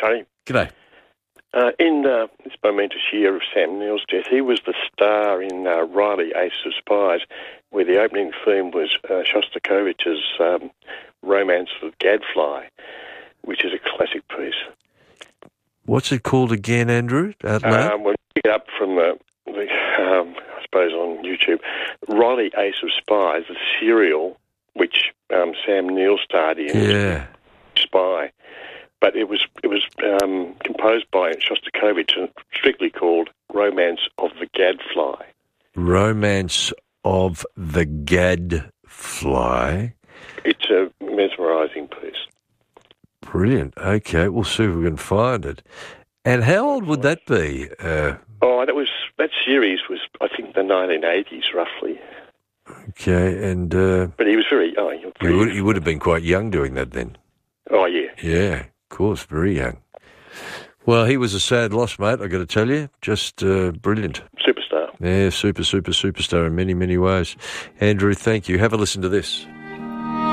Tony. G'day. In this momentous year of Sam Neill's death, he was the star in Riley, Ace of Spies, where the opening theme was Shostakovich's Romance of the Gadfly, which is a classic piece. What's it called again, Andrew? Out loud? We'll pick it up from I suppose on YouTube. Riley, Ace of Spies, the serial which Sam Neill starred in. Yeah. Spy. But it was composed by Shostakovich and strictly called Romance of the Gadfly. Romance of the Gadfly. It's a mesmerising piece. Brilliant. Okay, we'll see if we can find it. And how old would that be? That series was, I think, the 1980s, roughly. Okay, and... but he was very young. He would have been quite young doing that then. Oh, yeah. Yeah, of course, very young. Well, he was a sad loss, mate, I've got to tell you. Just brilliant. Superstar. Yeah, superstar in many, many ways. Andrew, thank you. Have a listen to this.